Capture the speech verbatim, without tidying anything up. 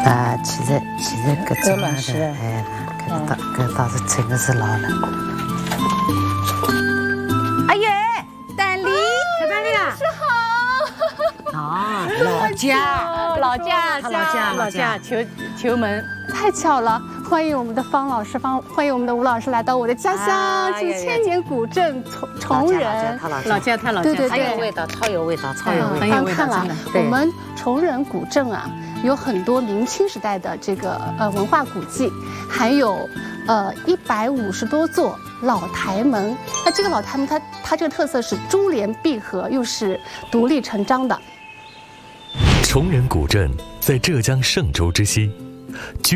啊，其实其实搿种卵石的，哎，搿倒搿倒是真的是老了。 哎呀，丹丽， 小丹丽啊， 是好。 啊，老家， 老家， 他老家老家，求求门，太巧了！欢迎我们的方老师，方欢迎我们的吴老师来到我的家乡，这是千年古镇崇崇仁， 老家他老家， 对对对， 很有味道，超有味道，超有味道。 很有味道， 看了真的。 我们崇仁古镇啊，有很多明清时代的这个呃文化古迹，还有呃一百五十多座老台门。那这个老台门它它这个特色是珠联璧合，又是独立成章的。 崇仁古镇在浙江嵊州之西。